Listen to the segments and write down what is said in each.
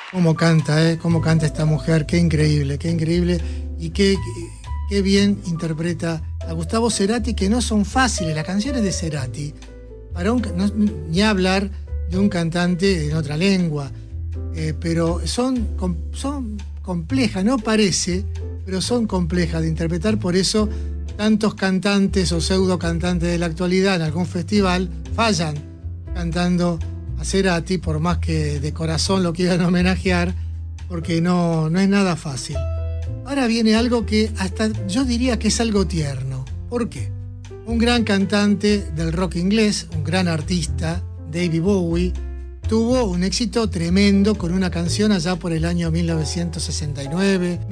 Cómo canta, ¿eh? Cómo canta esta mujer, qué increíble, qué increíble. Y qué bien interpreta a Gustavo Cerati, que no son fáciles. Las canciones de Cerati, ni hablar de un cantante en otra lengua, pero son complejas, no parece, pero son complejas de interpretar. Por eso tantos cantantes o pseudo cantantes de la actualidad en algún festival fallan cantando a Cerati, por más que de corazón lo quieran homenajear, porque no es nada fácil. Ahora viene algo que hasta yo diría que es algo tierno. ¿Por qué? Un gran cantante del rock inglés, un gran artista, David Bowie, tuvo un éxito tremendo con una canción allá por el año 1969,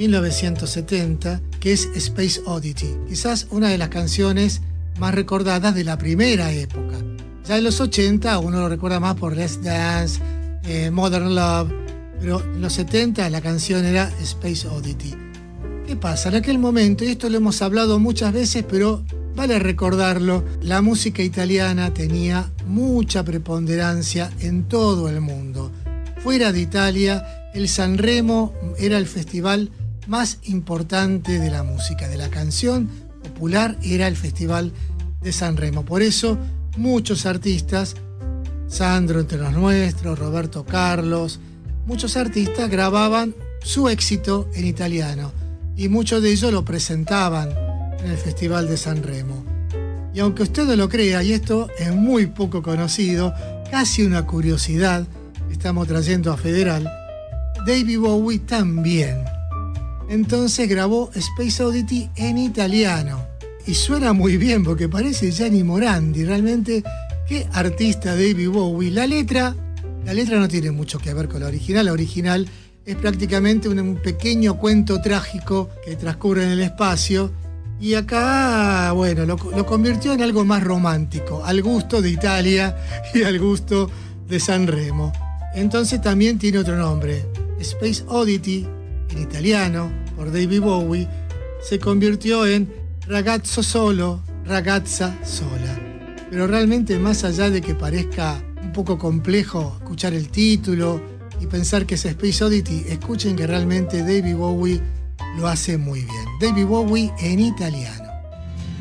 1970, que es Space Oddity. Quizás una de las canciones más recordadas de la primera época. Ya en los 80 uno lo recuerda más por Let's Dance, Modern Love, pero en los 70 la canción era Space Oddity. ¿Qué pasa? En aquel momento, y esto lo hemos hablado muchas veces, pero vale recordarlo, la música italiana tenía mucha preponderancia en todo el mundo. Fuera de Italia, el Sanremo era el festival más importante de la música, de la canción popular, era el festival de Sanremo. Por eso, muchos artistas, Sandro entre los nuestros, Roberto Carlos, muchos artistas grababan su éxito en italiano y muchos de ellos lo presentaban en el Festival de Sanremo. Y aunque usted no lo crea, y esto es muy poco conocido, casi una curiosidad que estamos trayendo a Federal, David Bowie también. Entonces grabó Space Oddity en italiano. Y suena muy bien porque parece Gianni Morandi. Realmente, qué artista David Bowie. La letra no tiene mucho que ver con la original. La original es prácticamente un pequeño cuento trágico que transcurre en el espacio. Y acá, bueno, lo convirtió en algo más romántico, al gusto de Italia y al gusto de Sanremo. Entonces también tiene otro nombre. Space Oddity, en italiano, por David Bowie, se convirtió en Ragazzo Solo, Ragazza Sola. Pero realmente, más allá de que parezca un poco complejo escuchar el título y pensar que es Space Oddity, escuchen que realmente David Bowie lo hace muy bien. David Bowie en italiano.